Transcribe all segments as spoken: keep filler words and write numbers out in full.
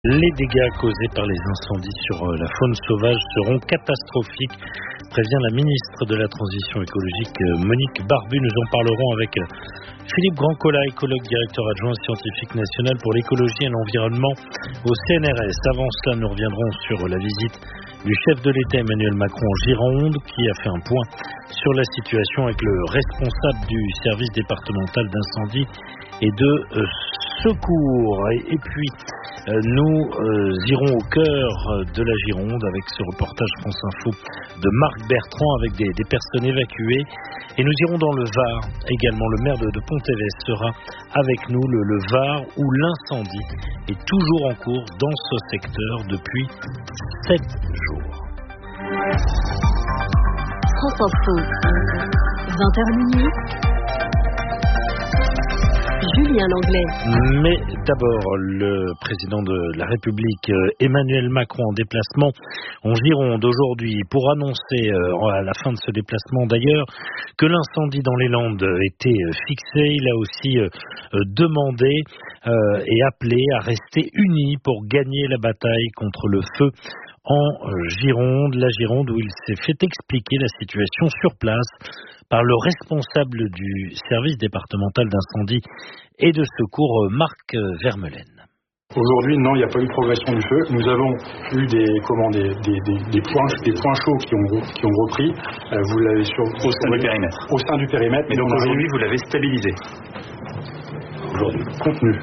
Les dégâts causés par les incendies sur la faune sauvage seront catastrophiques, prévient la ministre de la Transition écologique Monique Barbu. Nous en parlerons avec Philippe Grandcola, écologue, directeur adjoint scientifique national pour l'écologie et l'environnement au C N R S. Avant cela, nous reviendrons sur la visite du chef de l'État Emmanuel Macron en Gironde, qui a fait un point sur la situation avec le responsable du service départemental d'incendie et de euh, secours. Et, et puis, euh, nous euh, irons au cœur de la Gironde avec ce reportage France Info de Marc Bertrand avec des, des personnes évacuées. Et nous irons dans le Var également. Le maire de, de Pont-Évêque sera avec nous, le, le Var, où l'incendie est toujours en cours dans ce secteur depuis sept jours. France Info, vingt heures minuit. Julien Langlais. Mais d'abord, le président de la République, Emmanuel Macron, en déplacement en Gironde aujourd'hui pour annoncer à la fin de ce déplacement d'ailleurs que l'incendie dans les Landes était fixé. Il a aussi demandé et appelé à rester unis pour gagner la bataille contre le feu en Gironde, la Gironde où il s'est fait expliquer la situation sur place par le responsable du service départemental d'incendie et de secours, Marc Vermelaine. Aujourd'hui, non, il n'y a pas eu de progression du feu. Nous avons eu des, comment, des, des, des, des, points, des points chauds qui ont, qui ont repris. Euh, vous l'avez sur au sein du périmètre. Au sein du périmètre. Mais donc aujourd'hui, vous l'avez stabilisé. Aujourd'hui, contenu.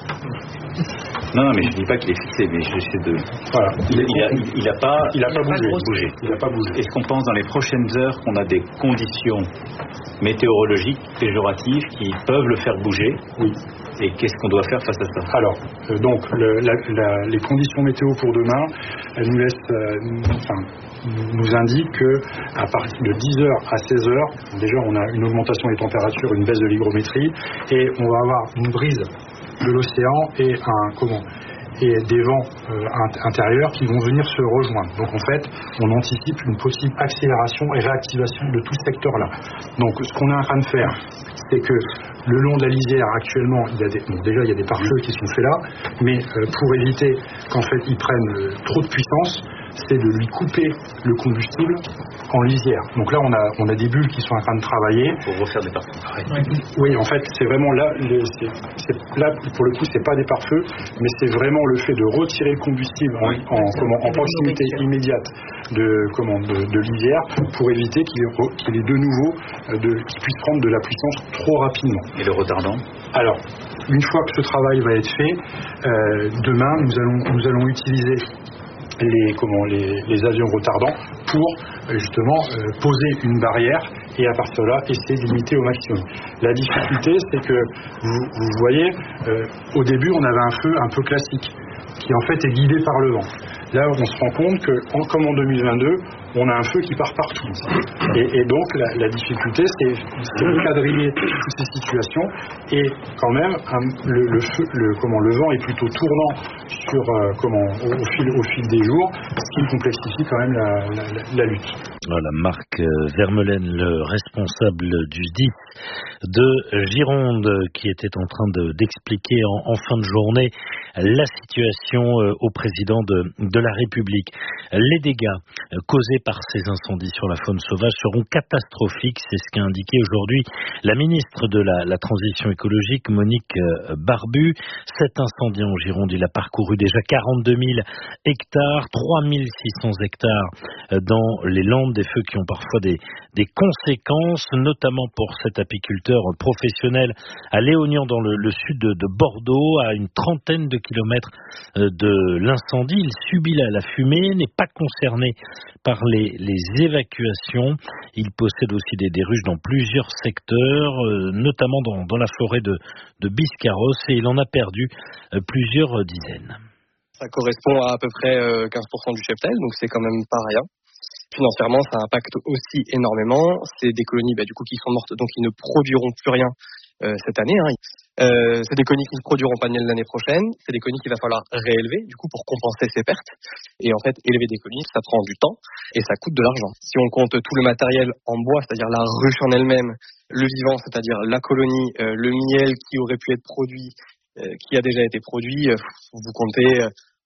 Non, non, mais je ne dis pas qu'il est fixé, mais j'essaie de. Voilà. Il, il, a, il a pas. Il a pas bougé. bougé. Il a pas bougé. Est-ce qu'on pense dans les prochaines heures qu'on a des conditions météorologiques péjoratives qui peuvent le faire bouger? Oui. Et qu'est-ce qu'on doit faire face à ça? Alors, euh, donc, le, la, la, les conditions météo pour demain, elles nous laissent, euh, nous, enfin, nous indiquent que à partir de dix heures à seize heures, déjà, on a une augmentation des températures, une baisse de l'hygrométrie, et on va avoir une brise de l'océan et un comment et des vents euh, intérieurs qui vont venir se rejoindre. Donc en fait, on anticipe une possible accélération et réactivation de tout ce secteur-là. Donc ce qu'on est en train de faire, c'est que le long de la lisière actuellement, il y a des, bon, déjà il y a des pare-feux qui sont faits là, mais euh, pour éviter qu'en fait ils prennent euh, trop de puissance, c'est de lui couper le combustible en lisière. Donc là, on a, on a des bulles qui sont en train de travailler. Pour refaire des pare-feux. Oui, en fait, c'est vraiment là, les, c'est, c'est, là, pour le coup, c'est pas des pare-feux, mais c'est vraiment le fait de retirer le combustible en, en, comment, en proximité immédiate de, comment, de, de lisière pour éviter qu'il, qu'il ait de nouveau, de, qu'il puisse prendre de la puissance trop rapidement. Et le retardant? Alors, une fois que ce travail va être fait, euh, demain, nous allons, nous allons utiliser les, comment, les, les avions retardants pour justement euh, poser une barrière et à partir de là essayer de limiter au maximum. La difficulté, c'est que vous, vous voyez, euh, au début on avait un feu un peu classique qui en fait est guidé par le vent. Là on se rend compte que en, comme en deux mille vingt-deux, on a un feu qui part partout. Et, et donc la, la difficulté, c'est, c'est de quadriller toutes ces situations. Et quand même, un, le, le, feu, le, comment, le vent est plutôt tournant sur, euh, comment, au, au, fil, au fil des jours, ce qui complexifie quand même la, la, la, la lutte. Voilà, Marc Vermelaine, le responsable du S D I S de Gironde, qui était en train de, d'expliquer en, en fin de journée la situation euh, au président de, de la République. Les dégâts euh, causés par ces incendies sur la faune sauvage seront catastrophiques, c'est ce qu'a indiqué aujourd'hui la ministre de la, la Transition écologique, Monique euh, Barbu. Cet incendie en Gironde, il a parcouru déjà quarante-deux mille hectares, trois mille six cents hectares euh, dans les Landes, des feux qui ont parfois des, des conséquences, notamment pour cet apiculteur professionnel à Léognan dans le, le sud de, de Bordeaux, à une trentaine de kilomètres de l'incendie. Il subit la, la fumée, n'est pas concerné par les, les évacuations. Il possède aussi des, des ruches dans plusieurs secteurs, euh, notamment dans, dans la forêt de, de Biscarrosse, et il en a perdu euh, plusieurs dizaines. Ça correspond à à peu près euh, quinze pour cent du cheptel, donc c'est quand même pas rien. Financièrement, ça impacte aussi énormément. C'est des colonies bah, du coup qui sont mortes, donc qui ne produiront plus rien euh, cette année. Hein. Euh, c'est des colonies qui ne produiront pas de miel l'année prochaine. C'est des colonies qu'il va falloir réélever du coup pour compenser ces pertes. Et en fait, élever des colonies, ça prend du temps et ça coûte de l'argent. Si on compte tout le matériel en bois, c'est-à-dire la ruche en elle-même, le vivant, c'est-à-dire la colonie, euh, le miel qui aurait pu être produit, euh, qui a déjà été produit, euh, vous comptez